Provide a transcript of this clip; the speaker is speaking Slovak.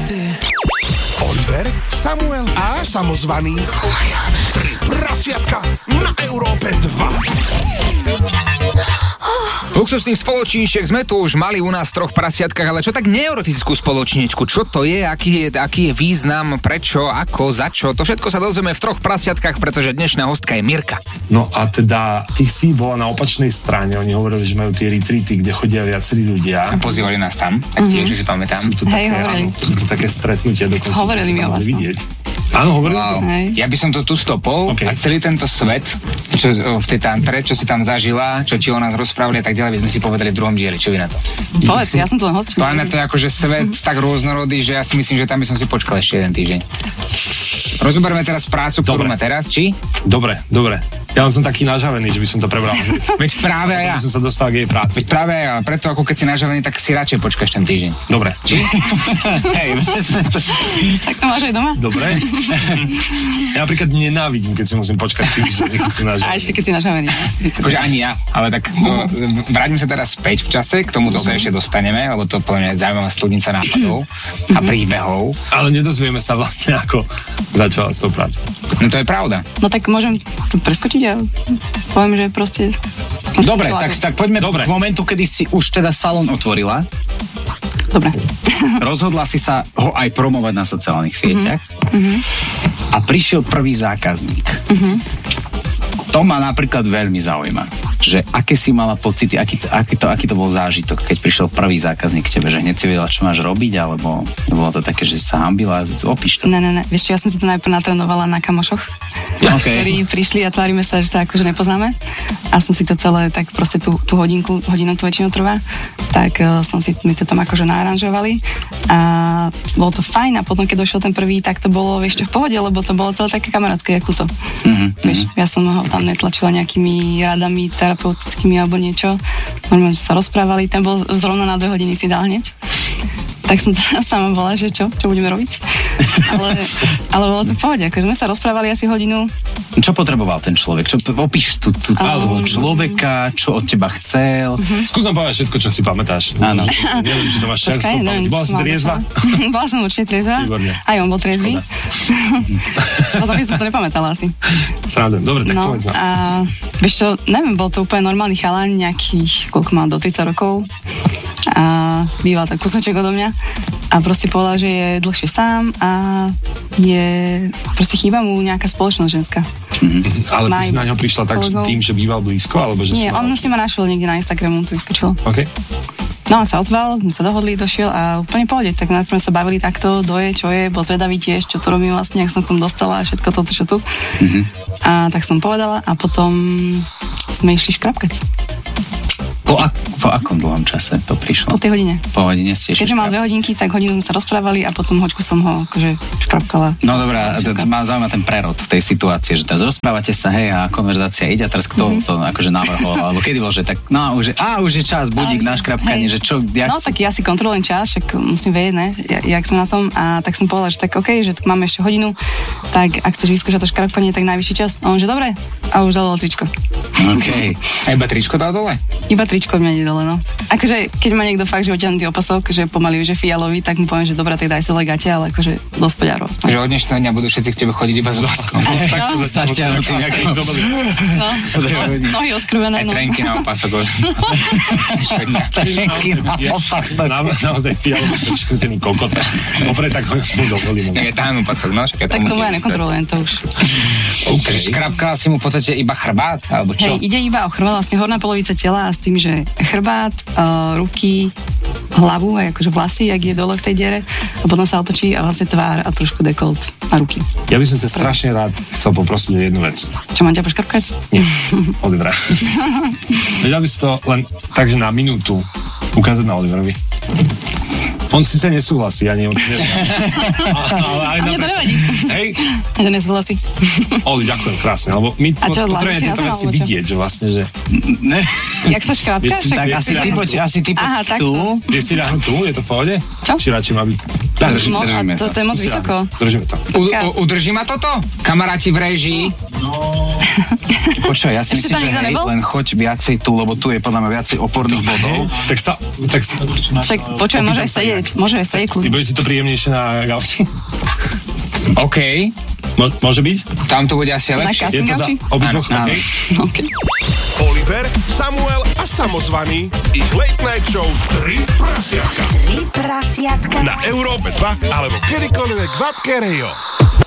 Oliver, Samuel a samozvaný. Tri prasiatka na Európe 2. Luxusných spoločníček sme tu už mali u nás v 3 prasiatkách, ale čo tak neerotickú spoločničku? Čo to je? Aký je význam? Prečo? Ako? Za čo? To všetko sa dozvieme v 3 prasiatkách, pretože dnešná hostka je Mirka. No a teda ty si bola na opačnej strane. Oni hovorili, že majú tie retreaty, kde chodia viacerí ľudia. A pozývali nás tam, tak tiež si pamätám. Sú to také stretnutia, dokonca hovorili mi o vás. Vidieť. Áno, hovorili. Wow. Ja by som to tu stopol a celý tento svet, čo v tej tantre, čo si tam zažila, čo ti o nás rozprávali a tak ďalej, by sme si povedali v druhom dieli. Čo vy na to? Povedz, ja som tu len host. Podľa mňa to je akože svet tak rôznorodý, že ja si myslím, že tam by som si počkal ešte jeden týždeň. Rozoberme teraz prácu, ktorú má teraz, či? Dobre. Ja som taký nažavený, že by som to prebral. Veď práve aj ja. By som sa dostal k jej práci. Veď práve aj ja, preto ako keď si nažavený, tak si radšej počkáš ten týždeň. Dobre. Či? Hej, tak to máš aj doma? Dobre. Ja napríklad nenávidím, keď si musím počkať týždeň, keď si nažavený. A ešte keď si nažavený. Akože ani ja, ale tak vráťme sa teraz späť v čase, k tomuto sa ešte dostaneme, lebo to podľa mňa je zaujímavá studnica nápadov a príbehov. Ale nedozvieme sa vlastne, ako začala spolupráca. No to je pravda. No tak môžem to preskočiť a poviem, že proste... Dobre, tak poďme k momentu, kedy si už teda salón otvorila. Dobre. Rozhodla si sa ho aj promovať na sociálnych sieťach. A prišiel prvý zákazník. To ma napríklad veľmi zaujíma, že aké si mala pocity, aký to bol zážitok, keď prišiel prvý zákazník k tebe, že hneď si vedela, čo máš robiť, alebo bolo to také, že sa hambila, opíš to. Ne, vieš čo, ja som si to najprv natrénovala na kamošoch, ktorí prišli a tvárime sa, že sa akože nepoznáme a som si to celé, tak proste tú hodinu to väčšinou trvá, tak my to tam akože naaranžovali a bolo to fajn a potom, keď došiel ten prvý, tak to bolo ešte v pohode, lebo to bolo celé také kamarátske, jak tuto. Vieš, ja som ho tam netlačila nejakými radami terapeutickými alebo niečo. Normálne sa rozprávali, ten bol zrovna na 2 hodiny si dal hneď. Tak som sama bola, že čo budeme robiť. Ale bolo to v pohode, akože sme sa rozprávali asi hodinu. Čo potreboval ten človek? Opíš tú človeka, čo od teba chcel? Skús nám povedať všetko, čo si pamätáš. Áno. Neviem, či to máš čerstvo. Bola si triezva? Bola som určite triezva. Aj on bol triezvy. Potom by som to nepamätala asi. Srandujem. Dobre, tak povedz nám. A vieš čo, neviem, bol to úplne normálny chalan, nejakých, koľko mal, do 30 rokov. A býval tak kúsoček odo mňa a proste povedal, že je dlhšie sám a proste chýba mu nejaká spoločnosť ženská. Ale ty si na ňo prišla tak tým, že býval blízko, alebo že nie, on si ma našiel niekde na Instagramu, tu vyskočil. OK. No on sa ozval, my sa dohodli, došiel a úplne pohode, tak najprv sa bavili takto, čo je, bol zvedavý tiež, čo to robím vlastne, ak som tam dostala a všetko toto, čo tu. A tak som povedala a potom sme išli škrapkať. Po akom dlhom čase to prišlo? Po tej hodine. Po hodine ste išli. Keďže mal 2 hodinky, tak hodinu sme sa rozprávali a potom hoďku som ho akože škrapkala. No dobrá, má zaujímavý ten prerod tej situácie, že teraz rozprávate sa, hej, a konverzácia ide a teraz kto to akože navrhol, alebo kedy bol, že tak, no už je čas, budík na škrapkanie, že čo, No tak ja si kontrolujem čas, však musím vedieť, ne, jak sme na tom a tak som povedala, že tak okej, že tak máme ešte hodinu, tak ak chceš vyskúšať to škrapanie, tak najvyšší čas. A on, že dobre, a už dal tričko. OK. A iba tričko dal dole? Iba tričko mňa nedole, no. Akože, keď má niekto fakt, že oťahnutý opasok, že pomaly už je fialový, tak mu poviem, že dobrá, tak daj si legate, ale akože do spodiarov. Že od dnešného dňa budú všetci k tebe chodiť iba s opaskom. No, nohy odkrvené, no. Aj trenky na opasok. Trenky na opasok. Naozaj fialový, škrtený kokot. Opre tak ho dovolím. Je tam opasok, no. Tak to ja nekontrolujem, to už. Škrapkala si mu v podstate iba chrbát, alebo čo? Hej, ide iba o chrbát, vlastne horná polovica tela a s tým, že chrbát, ruky, hlavu, aj akože vlasy, jak je dole v tej diere a potom sa otočí a vlastne tvár a trošku dekolt a ruky. Ja by som sa strašne rád chcel poprosiť o jednu vec. Čo, mám ťa poškrapkať? Nie, Olivera. Vedel by si to len takže na minútu ukázať na Oliverovi. On síce nesúhlasí, ani on neviem. Ale mne to nevadí. Hej? Že nesúhlasí. Oli, ďakujem krásne, lebo my potrebujeme tieto veci vidieť, že vlastne, že... Ne. Jak sa škrapkáš? Tak asi ty poď tu. Ty si ľahnu tu, je to v pohode? Čo? Či radšej má byť? To je moc vysoko. Držíme to. Udrží ma toto? Kamaráti v réžii? No... Počkaj, ja si Ešte myslím, tam že nikto hej, nebol? len choď viacej tu, lebo tu je podľa mňa viacej oporných bodov. Však počuj, môže aj sedieť. Môže aj sedieť Vy kľudne. budete to príjemnejšie na gauči? OK, Môže byť? tam to bude asi Na lepšie. Je casting to za gauči? obidvoch? Áno, áno. Okay. OK. Oliver, Samuel a Samozvaný. Ich Late Night Show 3 prasiatka. Tri prasiatka. Na Európe 2 alebo kedykoľvek v appke Rio.